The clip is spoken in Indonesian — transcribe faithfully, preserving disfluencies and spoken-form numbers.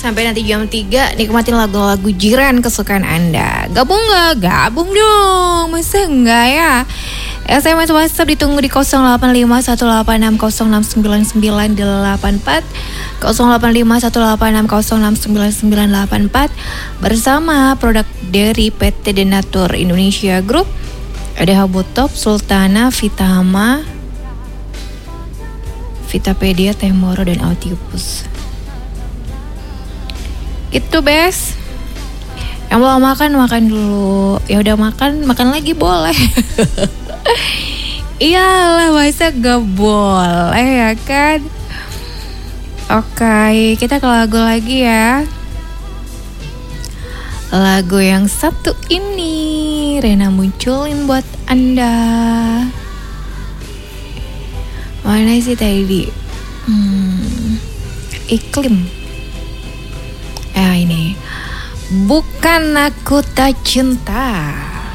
Sampai nanti jam tiga nikmatin lagu-lagu jiran kesukaan Anda. Gabung gak? Gabung dong. Masa enggak ya? S M S WhatsApp ditunggu di nol delapan lima satu delapan enam nol enam sembilan sembilan delapan empat nol delapan lima satu delapan enam nol enam sembilan sembilan delapan empat bersama produk dari P T Denatur Indonesia Group. Ada Habotop, Sultana, Vitama, Vitapedia, Temoro, dan Autiopus. Gitu Bes. Yang belum makan, makan dulu. Ya udah makan, makan lagi boleh. Iyalah, masa gak boleh ya kan. Oke, kita ke lagu lagi ya. Lagu yang satu ini Rena munculin buat Anda. Mana sih tadi? Hmm, iklim. Ah ini. Bukan Aku Tak Cinta.